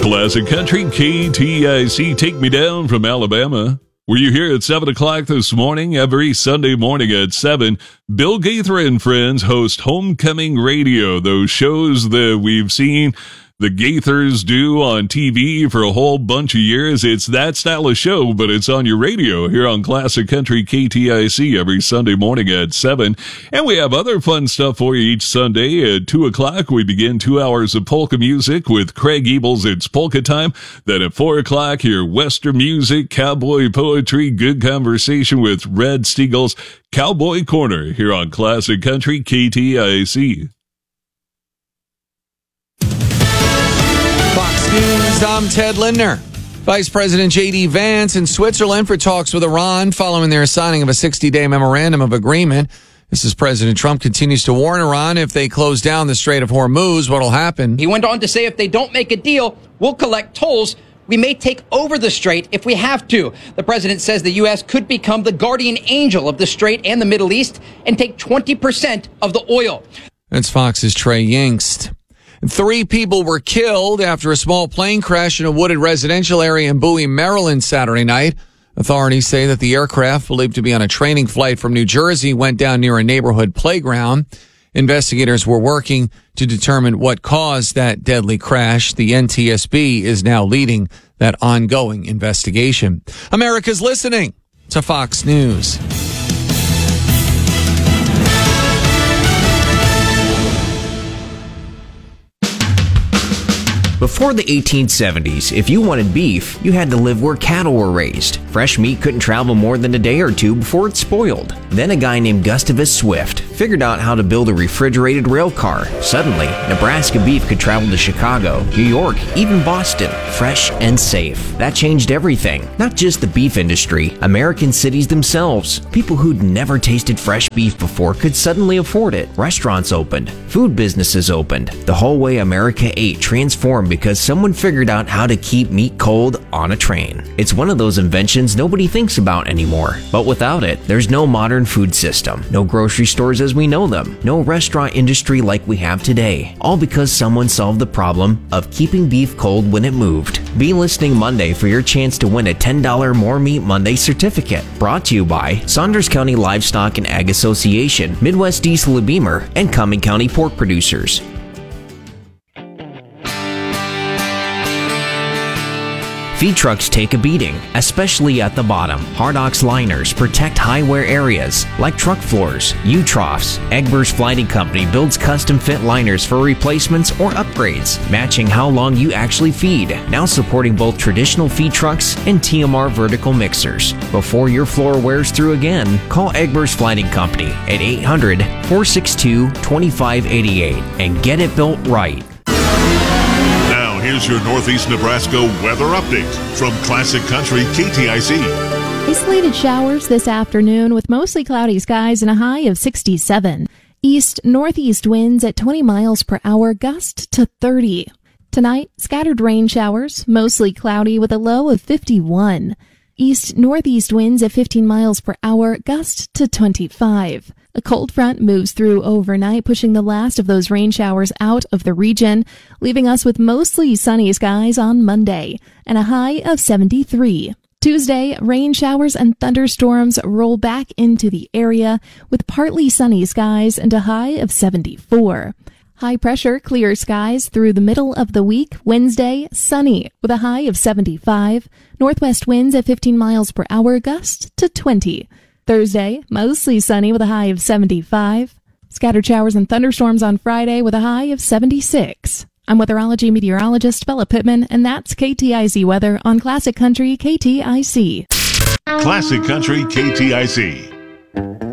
Classic Country, KTIC, Take Me Down from Alabama. Were you here at 7 o'clock this morning? Every Sunday morning at 7, Bill Gaither and friends host Homecoming Radio, those shows that we've seen the Gaithers do on TV for a whole bunch of years. It's that style of show, but it's on your radio here on Classic Country KTIC every Sunday morning at 7. And we have other fun stuff for you each Sunday. At 2 o'clock, we begin 2 hours of polka music with Craig Ebels. It's polka time. Then at 4 o'clock, hear Western music, cowboy poetry, good conversation with Red Stiegel's Cowboy Corner here on Classic Country KTIC. Fox News, I'm Ted Lindner. Vice President J.D. Vance in Switzerland for talks with Iran following their signing of a 60-day memorandum of agreement. This is President Trump continues to warn Iran if they close down the Strait of Hormuz, what'll happen. He went on to say if they don't make a deal, we'll collect tolls. We may take over the strait if we have to. The president says the U.S. could become the guardian angel of the strait and the Middle East and take 20% of the oil. That's Fox's Trey Yingst. 3 people were killed after a small plane crashed in a wooded residential area in Bowie, Maryland Saturday night. Authorities say that the aircraft, believed to be on a training flight from New Jersey, went down near a neighborhood playground. Investigators were working to determine what caused that deadly crash. The NTSB is now leading that ongoing investigation. America's listening to Fox News. Before the 1870s, if you wanted beef, you had to live where cattle were raised. Fresh meat couldn't travel more than a day or two before it spoiled. Then a guy named Gustavus Swift figured out how to build a refrigerated rail car. Suddenly, Nebraska beef could travel to Chicago, New York, even Boston, fresh and safe. That changed everything. Not just the beef industry, American cities themselves. People who'd never tasted fresh beef before could suddenly afford it. Restaurants opened. Food businesses opened. The whole way America ate transformed because someone figured out how to keep meat cold on a train. It's one of those inventions nobody thinks about anymore. But without it, there's no modern food system, no grocery stores as we know them, no restaurant industry like we have today. All because someone solved the problem of keeping beef cold when it moved. Be listening Monday for your chance to win a $10 More Meat Monday certificate. Brought to you by Saunders County Livestock and Ag Association, Midwest Diesel and Beamer, and Cumming County Pork Producers. Feed trucks take a beating, especially at the bottom. Hardox liners protect high wear areas like truck floors, U-troughs. Egbers Flighting Company builds custom fit liners for replacements or upgrades, matching how long you actually feed. Now supporting both traditional feed trucks and TMR vertical mixers. Before your floor wears through again, call Egbers Flighting Company at 800-462-2588 and get it built right. Here's your Northeast Nebraska weather update from Classic Country KTIC. Isolated showers this afternoon with mostly cloudy skies and a high of 67. East-northeast winds at 20 miles per hour, gust to 30. Tonight, scattered rain showers, mostly cloudy with a low of 51. East-northeast winds at 15 miles per hour, gust to 25. A cold front moves through overnight, pushing the last of those rain showers out of the region, leaving us with mostly sunny skies on Monday and a high of 73. Tuesday, rain showers and thunderstorms roll back into the area with partly sunny skies and a high of 74. High pressure, clear skies through the middle of the week. Wednesday, sunny with a high of 75. Northwest winds at 15 miles per hour, gust to 20. Thursday, mostly sunny with a high of 75. Scattered showers and thunderstorms on Friday with a high of 76. I'm weatherology meteorologist Bella Pittman, and that's KTIC weather on Classic Country KTIC. Classic Country KTIC.